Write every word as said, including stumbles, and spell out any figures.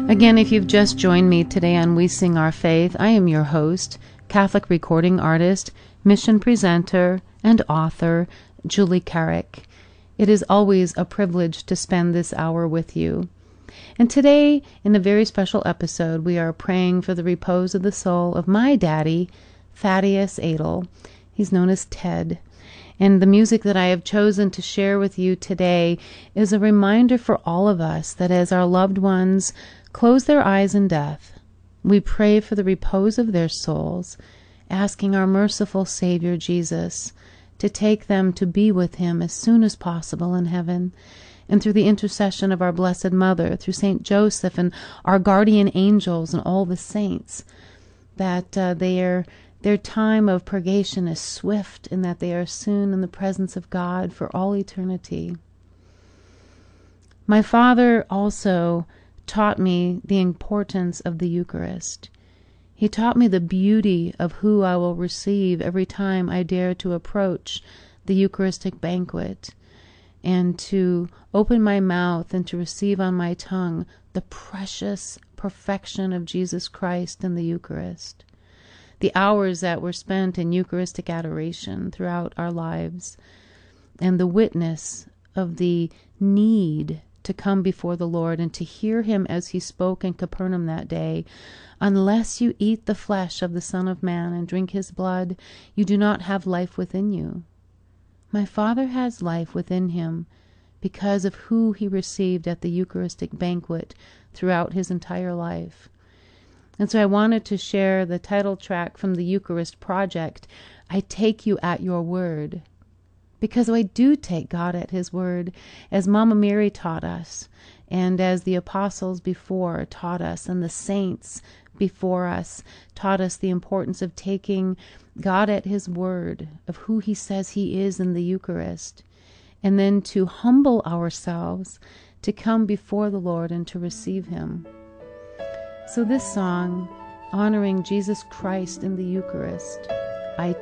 Again, if you've just joined me today on We Sing Our Faith, I am your host, Catholic recording artist, mission presenter, and author, Julie Carrick. It is always a privilege to spend this hour with you. And today, in a very special episode, we are praying for the repose of the soul of my daddy, Thaddeus Adel. He's known as Ted. And the music that I have chosen to share with you today is a reminder for all of us that as our loved ones close their eyes in death, we pray for the repose of their souls, asking our merciful Savior Jesus to take them to be with him as soon as possible in heaven. And through the intercession of our Blessed Mother, through Saint Joseph and our guardian angels and all the saints, that uh, their, their time of purgation is swift and that they are soon in the presence of God for all eternity. My father also taught me the importance of the Eucharist. He taught me the beauty of who I will receive every time I dare to approach the Eucharistic banquet, and to open my mouth and to receive on my tongue the precious perfection of Jesus Christ in the Eucharist. The hours that were spent in Eucharistic adoration throughout our lives, and the witness of the need to come before the Lord and to hear him as he spoke in Capernaum that day. Unless you eat the flesh of the Son of Man and drink his blood, you do not have life within you. My Father has life within him because of who he received at the Eucharistic banquet throughout his entire life. And so I wanted to share the title track from the Eucharist Project, I Take You at Your Word. Because I do take God at his word, as Mama Mary taught us, and as the apostles before taught us, and the saints before us taught us the importance of taking God at his word, of who he says he is in the Eucharist, and then to humble ourselves, to come before the Lord and to receive him. So this song, honoring Jesus Christ in the Eucharist, I